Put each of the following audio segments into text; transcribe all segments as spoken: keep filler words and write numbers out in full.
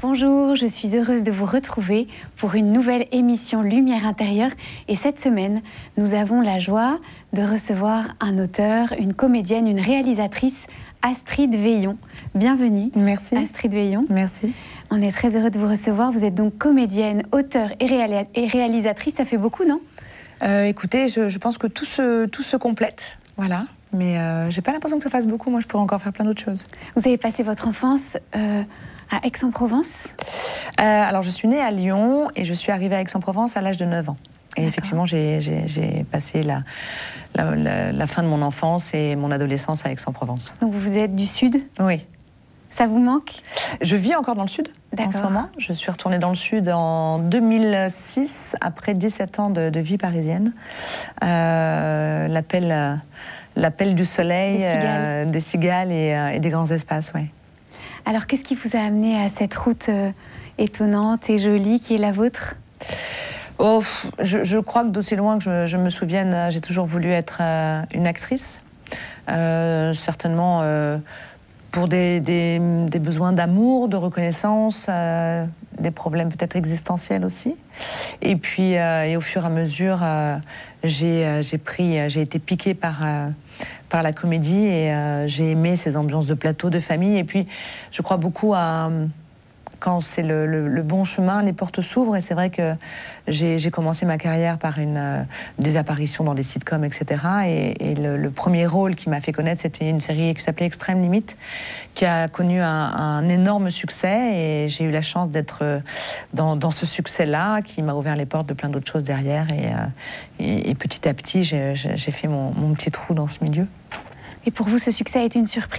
Bonjour, je suis heureuse de vous retrouver pour une nouvelle émission Lumière intérieure. Et cette semaine, nous avons la joie de recevoir un auteur, une comédienne, une réalisatrice, Astrid Veillon. Bienvenue. Merci. Astrid Veillon. Merci. On est très heureux de vous recevoir. Vous êtes donc comédienne, auteure et, réalis- et réalisatrice. Ça fait beaucoup, non ? euh, Écoutez, je, je pense que tout se, tout se complète. Voilà. Mais euh, j'ai pas l'impression que ça fasse beaucoup. Moi, je pourrais encore faire plein d'autres choses. Vous avez passé votre enfance euh, à Aix-en-Provence ? euh, Alors, je suis née à Lyon et je suis arrivée à Aix-en-Provence à l'âge de neuf ans. Et D'accord. effectivement, j'ai, j'ai, j'ai passé la, la, la, la fin de mon enfance et mon adolescence à Aix-en-Provence. Donc, vous êtes du Sud ? Oui. Ça vous manque ? Je vis encore dans le Sud D'accord. en ce moment. Je suis retournée dans le Sud en deux mille six, après dix-sept ans de, de vie parisienne. Euh, l'appel, l'appel du soleil, des cigales, euh, des cigales et, euh, et des grands espaces, oui. Alors, qu'est-ce qui vous a amené à cette route euh, étonnante et jolie qui est la vôtre ? Oh, je, je crois que d'aussi loin que je, je me souvienne, j'ai toujours voulu être euh, une actrice. Euh, certainement... Euh, pour des, des, des besoins d'amour, de reconnaissance, euh, des problèmes peut-être existentiels aussi. Et puis, euh, et au fur et à mesure, euh, j'ai, euh, j'ai pris, euh, j'ai été piquée par, euh, par la comédie et euh, j'ai aimé ces ambiances de plateau, de famille. Et puis, je crois beaucoup à... Quand c'est le, le, le bon chemin, les portes s'ouvrent. Et c'est vrai que j'ai, j'ai commencé ma carrière par une, euh, des apparitions dans des sitcoms, et cetera. Et, et le, le premier rôle qui m'a fait connaître, c'était une série qui s'appelait Extrême Limite, qui a connu un, un énorme succès. Et j'ai eu la chance d'être dans, dans ce succès-là, qui m'a ouvert les portes de plein d'autres choses derrière. Et, euh, et, et petit à petit, j'ai, j'ai fait mon, mon petit trou dans ce milieu. Et pour vous, ce succès a été une surprise ?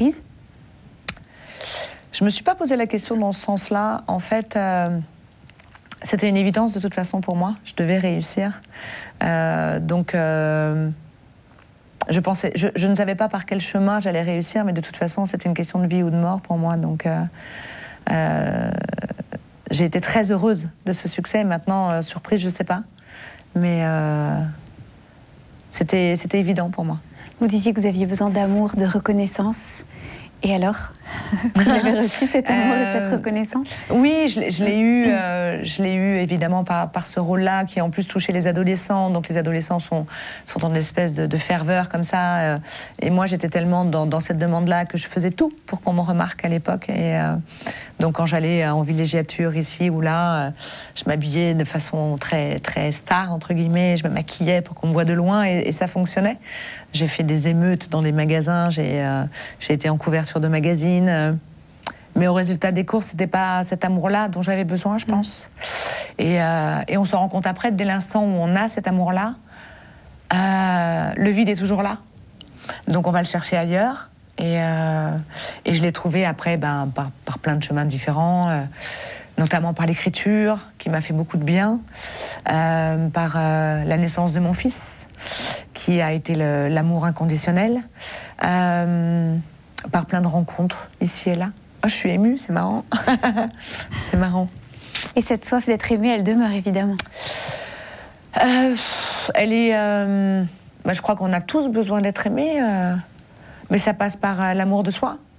Je ne me suis pas posé la question dans ce sens-là. En fait, euh, c'était une évidence de toute façon pour moi. Je devais réussir. Euh, donc, euh, je, pensais, je, je ne savais pas par quel chemin j'allais réussir, mais de toute façon, c'était une question de vie ou de mort pour moi. Donc, euh, euh, j'ai été très heureuse de ce succès. Maintenant, euh, surprise, je ne sais pas. Mais euh, c'était, c'était évident pour moi. Vous disiez que vous aviez besoin d'amour, de reconnaissance. Et alors, vous avez reçu cet amour euh, et cette reconnaissance ? Oui, je l'ai, je l'ai eu, euh, je l'ai eu évidemment par, par ce rôle-là qui en plus touchait les adolescents. Donc les adolescents sont, sont dans une espèce de, de ferveur comme ça. Euh, et moi, j'étais tellement dans, dans cette demande-là que je faisais tout pour qu'on me remarque à l'époque. Et euh, donc quand j'allais en villégiature ici ou là, euh, je m'habillais de façon très, très star, entre guillemets. Je me maquillais pour qu'on me voie de loin et, et ça fonctionnait. J'ai fait des émeutes dans des magasins, j'ai, euh, j'ai été en couverture de magazines. Euh, mais au résultat des courses, c'était pas cet amour-là dont j'avais besoin, je pense. Mmh. Et, euh, et on se rend compte après, dès l'instant où on a cet amour-là, euh, le vide est toujours là. Donc on va le chercher ailleurs. Et, euh, et je l'ai trouvé après ben, par, par plein de chemins différents, euh, notamment par l'écriture, qui m'a fait beaucoup de bien, euh, par euh, la naissance de mon fils, qui a été le, l'amour inconditionnel, euh, par plein de rencontres, ici et là. Oh, je suis émue, c'est marrant. C'est marrant. Et cette soif d'être aimée, elle demeure évidemment. Euh, elle est... Euh, bah, je crois qu'on a tous besoin d'être aimés, euh, mais ça passe par euh, l'amour de soi.